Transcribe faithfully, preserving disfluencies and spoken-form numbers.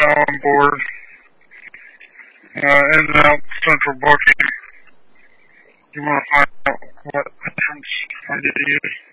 now on board. Uh, in and out central booking. You want to find out what entrance I need to use.